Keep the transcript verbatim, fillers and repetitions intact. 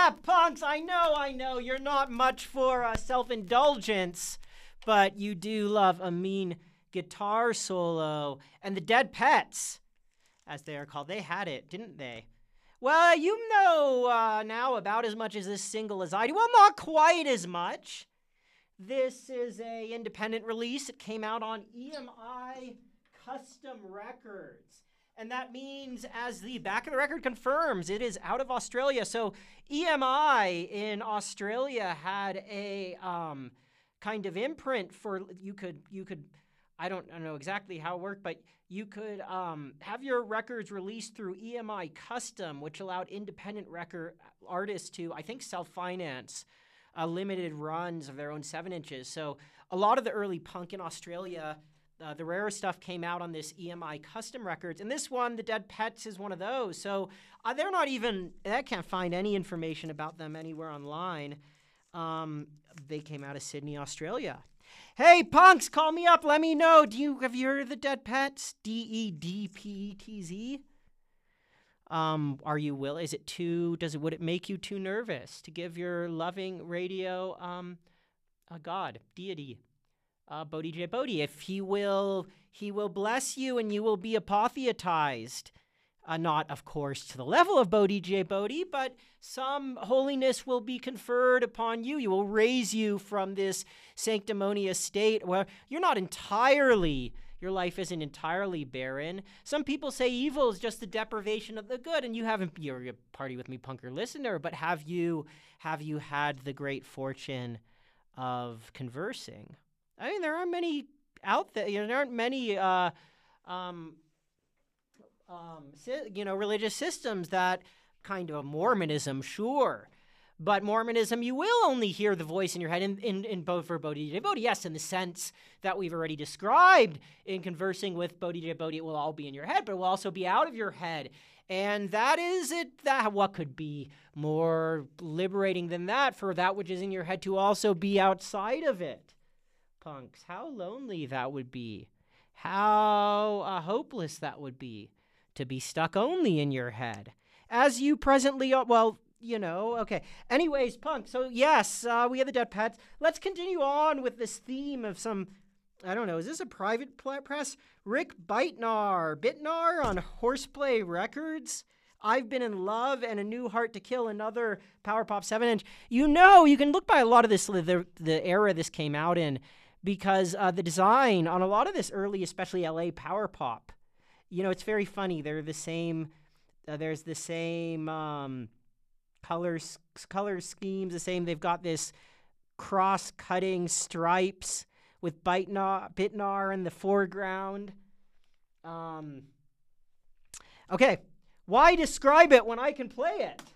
Yeah, punks, I know, I know. You're not much for uh, self-indulgence, but you do love a mean guitar solo. And the Dead Pets, as they are called, they had it, didn't they? Well, you know uh, now about as much as this single as I do. Well, not quite as much. This is a independent release. It came out on E M I Custom Records. And that means, as the back of the record confirms, it is out of Australia. So E M I in Australia had a um, kind of imprint for you could you could I don't, I don't know exactly how it worked, but you could um, have your records released through E M I Custom, which allowed independent record artists to, I think, self-finance uh, limited runs of their own seven inches. So a lot of the early punk in Australia. Uh, the rare stuff came out on this E M I Custom Records. And this one, the Dead Pets, is one of those. So uh, they're not even, I can't find any information about them anywhere online. Um, they came out of Sydney, Australia. Hey, punks, call me up. Let me know. Do you, have you heard of the Dead Pets? D E D P E T Z? Um, are you will? Is it too, does it, would it make you too nervous to give your loving radio, um, a god, deity? Uh, Bodhi J. Bodhi, if he will, he will bless you and you will be apotheotized. Uh, not, of course, to the level of Bodhi J. Bodhi, but some holiness will be conferred upon you. You will raise you from this sanctimonious state where you're not entirely, your life isn't entirely barren. Some people say evil is just the deprivation of the good, and you haven't, you're a party with me, punker listener, but have you, have you had the great fortune of conversing? I mean, there aren't many out there. You know, there aren't many, uh, um, um, si- you know, religious systems that kind of Mormonism, sure, but Mormonism, you will only hear the voice in your head in in, in both for Bodhi J. Bodhi. Yes, in the sense that we've already described in conversing with Bodhi J. Bodhi, it will all be in your head, but it will also be out of your head. And that is it. That what could be more liberating than that for that which is in your head to also be outside of it? Punks, how lonely that would be. How uh, hopeless that would be to be stuck only in your head. As you presently are, well, you know, okay. Anyways, punk, so yes, uh, we have the Dead Pets. Let's continue on with this theme of some, I don't know, is this a private press? Rick Beitnar, Bitnar on Horseplay Records. I've Been in Love and A New Heart to Kill, another Power Pop seven inch. You know, you can look by a lot of this, the, the era this came out in, because uh, the design on a lot of this early, especially L A power pop, you know, it's very funny. They're the same, uh, there's the same um, colors, color schemes, the same. They've got this cross-cutting stripes with Bitnar, Bitnar in the foreground. Um, okay, why describe it when I can play it?